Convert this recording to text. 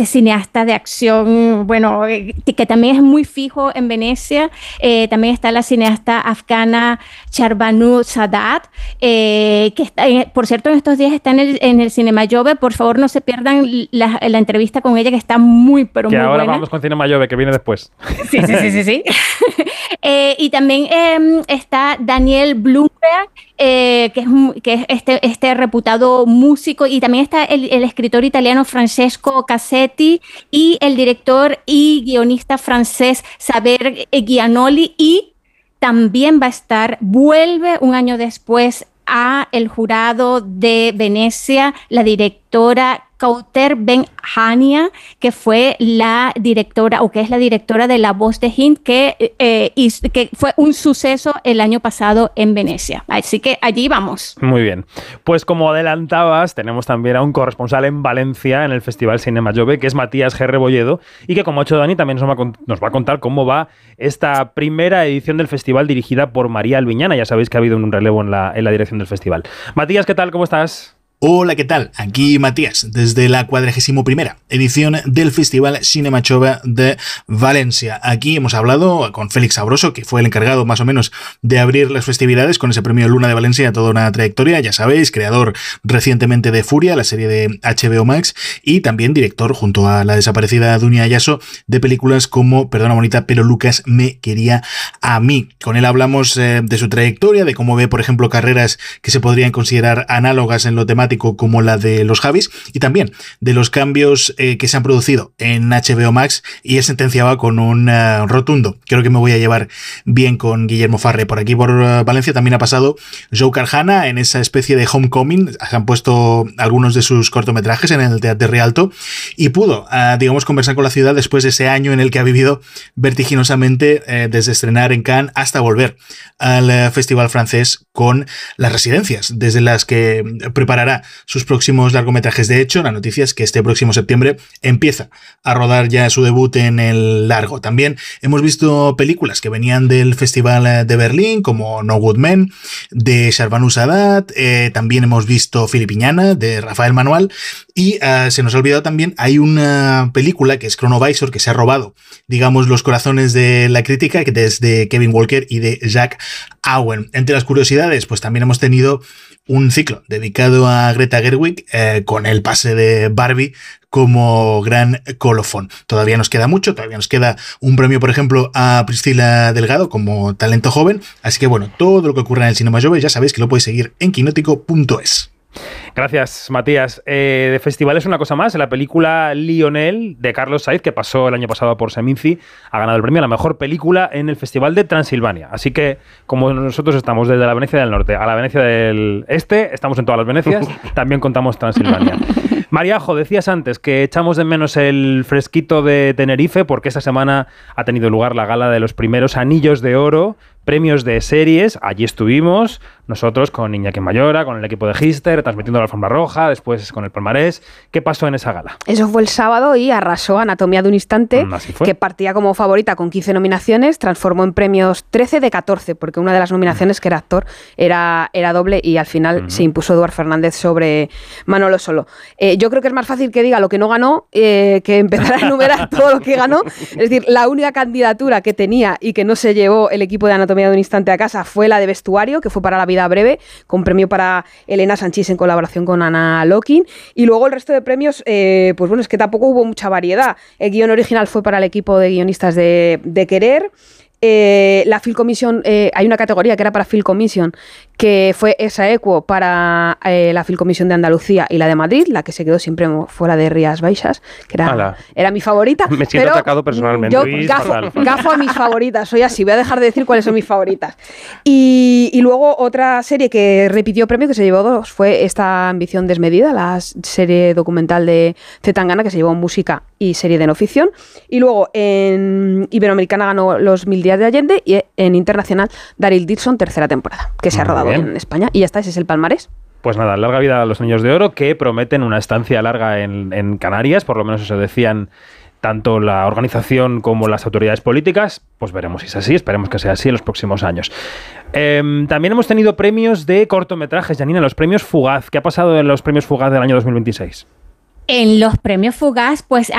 este cineasta de acción, bueno, que también es muy fijo en Venecia. También está la cineasta afgana Shahrbanu Sadat, que está, por cierto, en estos días está en el Cinema Jove. Por favor, no se pierdan la entrevista con ella, que está muy, pero que muy buena. Que ahora vamos con Cinema Jove, que viene después. Sí. Y también está Daniel Blumberg, que es este reputado músico, y también está el escritor italiano Francesco Cassetti y el director y guionista francés Xavier Giannoli, y también vuelve un año después a el jurado de Venecia la directora Kauter Ben Hania, que fue la directora, o que es la directora de La Voz de Hind, que fue un suceso el año pasado en Venecia. Así que allí vamos. Muy bien. Pues como adelantabas, tenemos también a un corresponsal en Valencia, en el Festival Cinema Jove, que es Matías G. Rebolledo, y que, como ha hecho Dani, también nos va a contar cómo va esta primera edición del festival dirigida por María Albiñana. Ya sabéis que ha habido un relevo en la dirección del festival. Matías, ¿qué tal? ¿Cómo estás? Hola, ¿qué tal? Aquí Matías, desde la 41ª edición del Festival Cinema Jove de Valencia. Aquí hemos hablado con Félix Sabroso, que fue el encargado más o menos de abrir las festividades con ese premio Luna de Valencia, toda una trayectoria, ya sabéis, creador recientemente de Furia, la serie de HBO Max, y también director, junto a la desaparecida Dunia Ayaso, de películas como Perdona Bonita, pero Lucas me quería a mí. Con él hablamos de su trayectoria, de cómo ve, por ejemplo, carreras que se podrían considerar análogas en lo temático, como la de los Javis, y también de los cambios que se han producido en HBO Max, y él sentenciaba con un rotundo: creo que me voy a llevar bien con Guillermo Farré. Por aquí, por Valencia, también ha pasado Joe Carjana en esa especie de homecoming. Se han puesto algunos de sus cortometrajes en el Teatro de Rialto, y pudo, digamos, conversar con la ciudad después de ese año en el que ha vivido vertiginosamente, desde estrenar en Cannes hasta volver al Festival francés con las residencias, desde las que preparará sus próximos largometrajes. De hecho, la noticia es que este próximo septiembre empieza a rodar ya su debut en el largo. También hemos visto películas que venían del Festival de Berlín, como No Good Men, de Shahrbanu Sadat. También hemos visto Filipiñana, de Rafael Manuel. Y se nos ha olvidado también, hay una película que es Chronovisor, que se ha robado, digamos, los corazones de la crítica, que es de Kevin Walker y de Jack Owen. Entre las curiosidades, pues también hemos tenido un ciclo dedicado a Greta Gerwig, con el pase de Barbie como gran colofón. Todavía nos queda mucho, todavía nos queda un premio, por ejemplo, a Priscila Delgado como talento joven. Así que bueno, todo lo que ocurra en el Cinema Jove ya sabéis que lo podéis seguir en quinótico.es. Gracias, Matías. De festivales, una cosa más. La película Lionel, de Carlos Sainz, que pasó el año pasado por Seminci, ha ganado el premio a la mejor película en el Festival de Transilvania. Así que, como nosotros estamos desde la Venecia del Norte a la Venecia del Este, estamos en todas las Venecias, también contamos Transilvania. Mariajo, decías antes que echamos de menos el fresquito de Tenerife, porque esta semana ha tenido lugar la gala de los primeros Anillos de Oro, premios de series. Allí estuvimos nosotros con Iñaki Mayora, con el equipo de Gister, transmitiendo la alfombra roja, después con el palmarés. ¿Qué pasó en esa gala? Eso fue el sábado y arrasó Anatomía de un Instante, que partía como favorita con 15 nominaciones, transformó en premios 13 de 14, porque una de las nominaciones, que era actor, era doble, y al final se impuso Eduard Fernández sobre Manolo Solo. Yo creo que es más fácil que diga lo que no ganó, que empezar a enumerar todo lo que ganó. Es decir, la única candidatura que tenía y que no se llevó el equipo de Anatomía de un Instante a casa fue la de vestuario, que fue para La vida breve, con premio para Elena Sanchís en colaboración con Ana Lokin. Y luego el resto de premios, pues bueno, es que tampoco hubo mucha variedad. El guión original fue para el equipo de guionistas de Querer. La Film Commission, hay una categoría que era para Film Commission, que fue esa equo para la Film Commission de Andalucía y la de Madrid, la que se quedó siempre fuera de Rías Baixas, que era mi favorita. Me siento atacado personalmente. Yo gafo a mis favoritas, soy así, voy a dejar de decir cuáles son mis favoritas. Y luego otra serie que repitió premio, que se llevó 2, fue esta Ambición desmedida, la serie documental de Zetangana, que se llevó música y serie de no ficción. Y luego en Iberoamericana ganó Los 1000 días de Allende, y en internacional Daryl Dixon, tercera temporada, que se ha rodado en España. Y ya está, ese es el palmarés. Pues nada, larga vida a los Anillos de Oro, que prometen una estancia larga en Canarias, por lo menos eso decían tanto la organización como las autoridades políticas. Pues veremos si es así, esperemos que sea así en los próximos años. También hemos tenido premios de cortometrajes, Janina, los premios Fugaz. ¿Qué ha pasado en los premios Fugaz del año 2026? En los premios Fugaz, pues